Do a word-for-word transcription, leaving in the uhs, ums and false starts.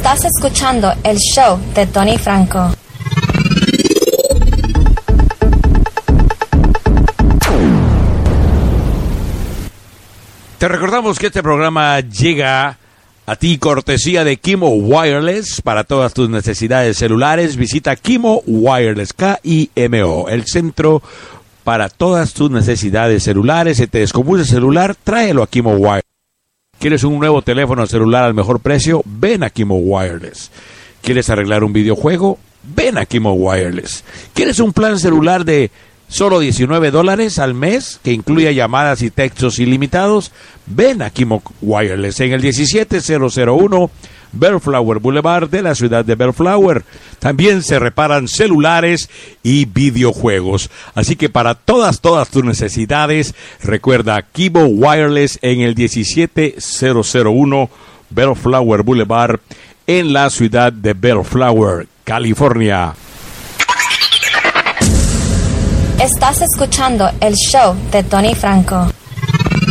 Estás escuchando el show de Tony Franco. Te recordamos que este programa llega a ti cortesía de Kimo Wireless. Para todas tus necesidades celulares, visita Kimo Wireless, K I M O, el centro para todas tus necesidades celulares. Si te descompuse el celular, tráelo a Kimo Wireless. ¿Quieres un nuevo teléfono celular al mejor precio? Ven a Kimo Wireless. ¿Quieres arreglar un videojuego? Ven a Kimo Wireless. ¿Quieres un plan celular de solo diecinueve dólares al mes, que incluya llamadas y textos ilimitados? Ven a Kimo Wireless en el diecisiete mil uno Bellflower Boulevard de la ciudad de Bellflower. También se reparan celulares y videojuegos. Así que para todas, todas tus necesidades, recuerda Kimo Wireless en el diecisiete mil uno Bellflower Boulevard en la ciudad de Bellflower, California. Estás escuchando el show de Tony Franco.